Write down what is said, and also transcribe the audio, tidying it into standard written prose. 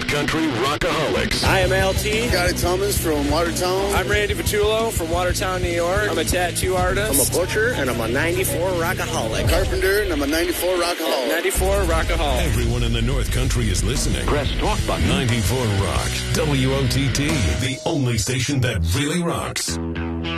Country Rockaholics. I am LT. Scotty Thomas from Watertown. I'm Randy Vitullo from Watertown, New York. I'm a tattoo artist. I'm a butcher, and I'm a 94 Rockaholic. Carpenter, and I'm a 94 Rockaholic. 94 Rockaholic. Everyone in the North Country is listening. Press talk button. 94 Rock. WOTT, the only station that really rocks.